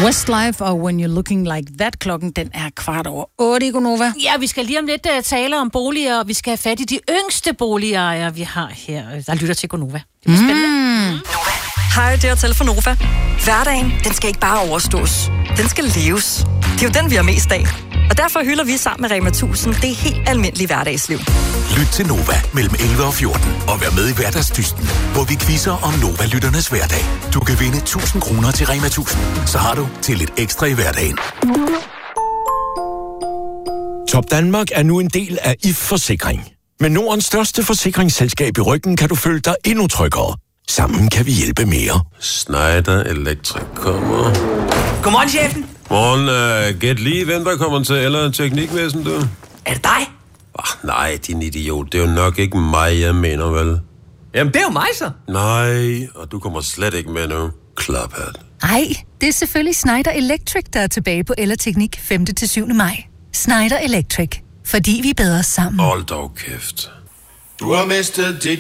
Westlife og When You're Looking Like That. Klokken, den er 7:15 i Gonova. Ja, vi skal lige om lidt tale om boliger, og vi skal have fat i de yngste boligejere, vi har her, der lytter til Gonova. Det bliver spændende. Hej, det er Tal for Nova. Hverdagen, den skal ikke bare overstås. Den skal leves. Det er jo den, vi har mest af. Og derfor hylder vi sammen med Rema 1000 det helt almindelige hverdagsliv. Lyt til Nova mellem 11 og 14 og vær med i Hverdagsdysten, hvor vi quizzer om Nova-lytternes hverdag. Du kan vinde 1000 kroner til Rema 1000. Så har du til lidt ekstra i hverdagen. Top Danmark er nu en del af IF Forsikring. Med Nordens største forsikringsselskab i ryggen kan du føle dig endnu tryggere. Sammen kan vi hjælpe mere. Schneider Electric kommer. Godmorgen, chefen. Morgen, gæt lige, hvem der kommer til eller teknikvæsen, du? Er det dig? Nej, din idiot. Det er jo nok ikke mig, jeg mener, vel? Jamen, det er jo mig, så. Nej, og du kommer slet ikke med nu. Klaphat. Ej, det er selvfølgelig Schneider Electric, der er tilbage på Ellerteknik 5. til 7. maj. Schneider Electric. Fordi vi er bedre sammen. Hold dog kæft. Du har mistet dit